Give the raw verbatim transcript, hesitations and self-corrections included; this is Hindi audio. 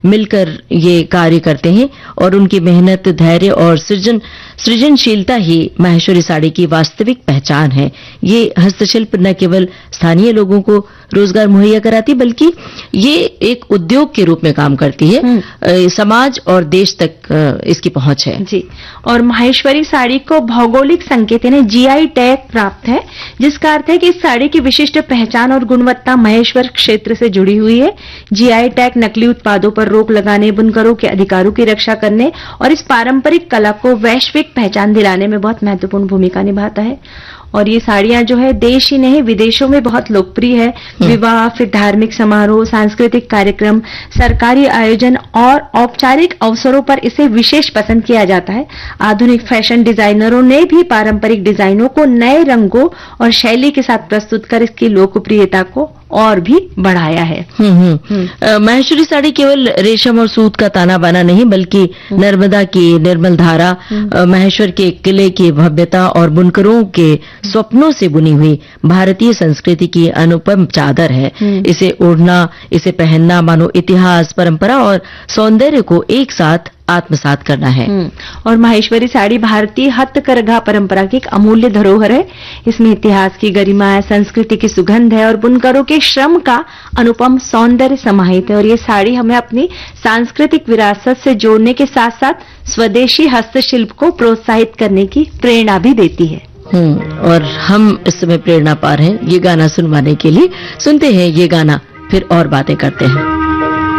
मिलकर ये कार्य करते हैं और उनकी मेहनत, धैर्य और सृजन सृजनशीलता ही माहेश्वरी साड़ी की वास्तविक पहचान है। ये हस्तशिल्प न केवल स्थानीय लोगों को रोजगार मुहैया कराती, बल्कि ये एक उद्योग के रूप में काम करती है। समाज और देश तक इसकी पहुंच है जी। और माहेश्वरी साड़ी को भौगोलिक संकेत यानी जीआई टैग प्राप्त है, जिसका अर्थ है कि इस साड़ी की विशिष्ट पहचान और गुणवत्ता महेश्वर क्षेत्र से जुड़ी हुई है। जीआई टैग नकली उत्पादों पर रोक लगाने, बुनकरों के अधिकारों की रक्षा करने और इस पारंपरिक कला को वैश्विक पहचान दिलाने में बहुत महत्वपूर्ण भूमिका निभाता है। और ये साड़ियां जो है देश ही नहीं विदेशों में बहुत लोकप्रिय है। विवाह, फिर धार्मिक समारोह, सांस्कृतिक कार्यक्रम, सरकारी आयोजन और औपचारिक अवसरों पर इसे विशेष पसंद किया जाता है। आधुनिक फैशन डिजाइनरों ने भी पारंपरिक डिजाइनों को नए रंगों और शैली के साथ प्रस्तुत कर इसकी लोकप्रियता को और भी बढ़ाया है। हम्म हम्म माहेश्वरी साड़ी केवल रेशम और सूत का ताना बाना नहीं, बल्कि नर्मदा की निर्मल धारा, माहेश्वर के किले की भव्यता और बुनकरों के स्वप्नों से बुनी हुई भारतीय संस्कृति की अनुपम चादर है। इसे ओढ़ना, इसे पहनना मानो इतिहास, परंपरा और सौंदर्य को एक साथ आत्मसात करना है। और माहेश्वरी साड़ी भारतीय हथकरघा परंपरा की एक अमूल्य धरोहर है। इसमें इतिहास की गरिमा है, संस्कृति की सुगंध है और बुनकरों के श्रम का अनुपम सौंदर्य समाहित है। और ये साड़ी हमें अपनी सांस्कृतिक विरासत से जोड़ने के साथ साथ स्वदेशी हस्तशिल्प को प्रोत्साहित करने की प्रेरणा भी देती है। हम्म और हम इस समय प्रेरणा पा रहे हैं ये गाना सुनवाने के लिए। सुनते हैं ये गाना, फिर और बातें करते हैं।